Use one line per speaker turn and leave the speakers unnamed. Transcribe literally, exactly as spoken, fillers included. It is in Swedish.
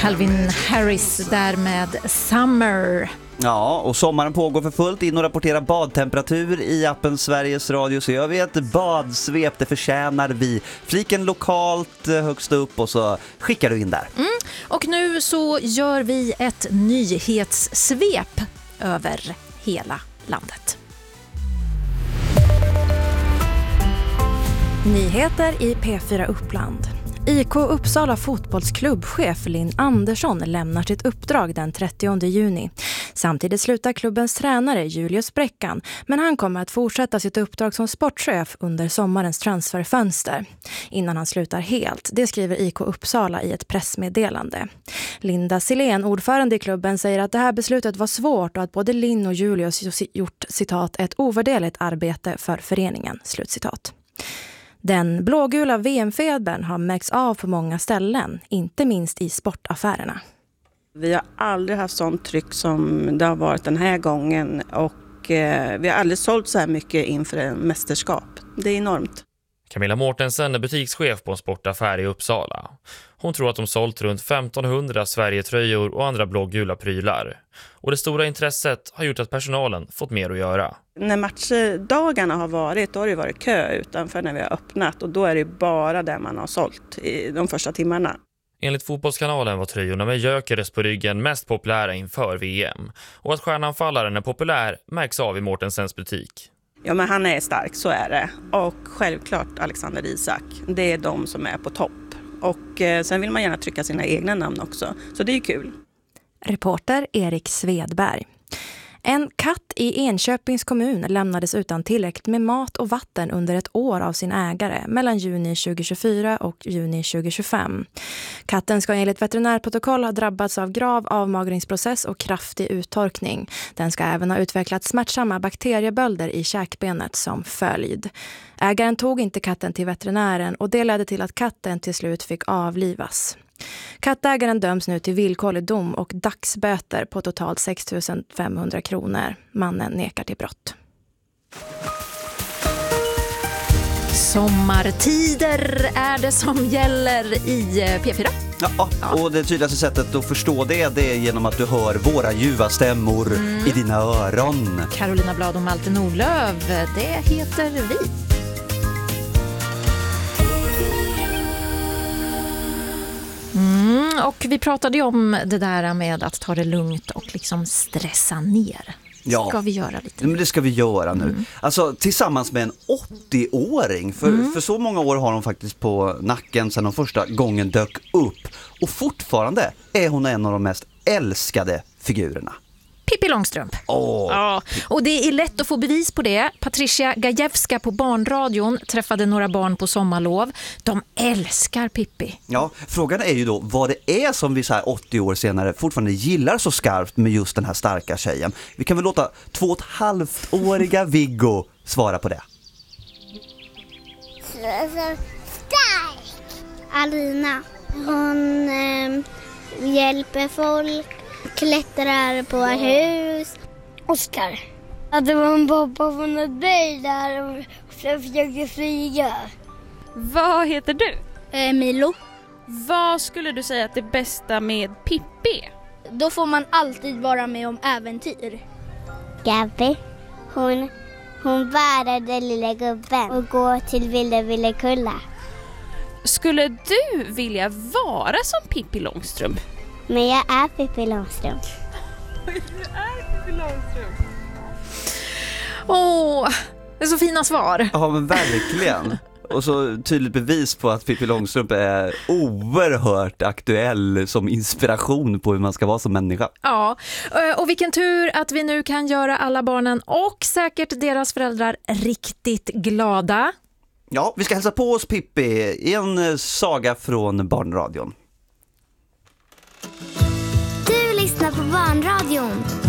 Calvin Harris där med Summer.
Ja, och sommaren pågår för fullt. In och rapportera badtemperatur i appen Sveriges Radio. Så jag vet, badsvep, det förtjänar vi. Fliken lokalt högst upp och så skickar du in där.
Mm. Och nu så gör vi ett nyhetssvep över hela landet.
Nyheter i P fyra Uppland. I K Uppsala fotbollsklubbchef Linn Andersson lämnar sitt uppdrag den trettionde juni. Samtidigt slutar klubbens tränare Julius Bräckan, men han kommer att fortsätta sitt uppdrag som sportchef under sommarens transferfönster. Innan han slutar helt, det skriver I K Uppsala i ett pressmeddelande. Linda Silén, ordförande i klubben, säger att det här beslutet var svårt och att både Linn och Julius gjort citat ett ovärderligt arbete för föreningen, slutcitat. Den blågula V M-febern har märkts av på många ställen, inte minst i sportaffärerna.
Vi har aldrig haft sånt tryck som det har varit den här gången och eh, vi har aldrig sålt så här mycket inför en mästerskap. Det är enormt.
Camilla Mårtensen är butikschef på en sportaffär i Uppsala. Hon tror att de sålt runt femtonhundra Sverigetröjor och andra blågula prylar. Och det stora intresset har gjort att personalen fått mer att göra.
När matchdagarna har varit, då har det varit kö utanför när vi har öppnat. Och då är det bara där man har sålt i de första timmarna.
Enligt Fotbollskanalen var tröjorna med Gyökeres på ryggen mest populära inför V M. Och att stjärnanfallaren är populär märks av i Mårtensens butik.
Ja, men han är stark, så är det. Och självklart Alexander Isak. Det är de som är på topp. Och eh, sen vill man gärna trycka sina egna namn också. Så det är kul.
Reporter Erik Svedberg. En katt i Enköpings kommun lämnades utan tillräckligt med mat och vatten under ett år av sin ägare mellan juni tjugohundratjugofyra och juni tjugohundratjugofem. Katten ska enligt veterinärprotokoll ha drabbats av grav avmagringsprocess och kraftig uttorkning. Den ska även ha utvecklat smärtsamma bakteriebölder i käkbenet som följd. Ägaren tog inte katten till veterinären och det ledde till att katten till slut fick avlivas. Kattägaren döms nu till villkorlig dom och dagsböter på totalt sex tusen femhundra kronor. Mannen nekar till brott.
Sommartider är det som gäller i P fyra.
Ja, och det tydligaste sättet att förstå det, det är genom att du hör våra ljuva stämmor mm. i dina öron.
Carolina Blad och Malte Nordlöf, det heter vi. Mm, och vi pratade ju om det där med att ta det lugnt och liksom stressa ner.
Ja,
ska vi göra lite?
Men det ska vi göra nu. Mm. Alltså tillsammans med en åttio-åring. För, mm. för så många år har hon faktiskt på nacken sedan de första gången dök upp. Och fortfarande är hon en av de mest älskade figurerna.
Pippi Långstrump.
Oh.
Ja, och det är lätt att få bevis på det. Patricia Gajewska på Barnradion träffade några barn på sommarlov. De älskar Pippi.
Ja, frågan är ju då vad det är som vi så här åttio år senare fortfarande gillar så skarpt med just den här starka tjejen. Vi kan väl låta två och ett halvt-åriga Viggo svara på det.
Så, så stark! Alina, hon eh, hjälper folk. Klättrar på hus. Oskar. Att det var en pappa från ett berg där och försökte flyga.
Vad heter du?
Eh, Milo.
Vad skulle du säga att det bästa med Pippi?
Då får man alltid vara med om äventyr. Gabby, hon, hon bär den lilla gubben och går till Ville Ville Kulla.
Skulle du vilja vara som Pippi Långstrump?
Men jag är Pippi Långstrump.
Du är Pippi Långstrump.
Åh, det är så fina svar.
Ja, men verkligen. Och så tydligt bevis på att Pippi Långstrump är oerhört aktuell som inspiration på hur man ska vara som människa.
Ja, och vilken tur att vi nu kan göra alla barnen och säkert deras föräldrar riktigt glada.
Ja, vi ska hälsa på oss Pippi i en saga från Barnradion.
Du lyssnar på Barnradion.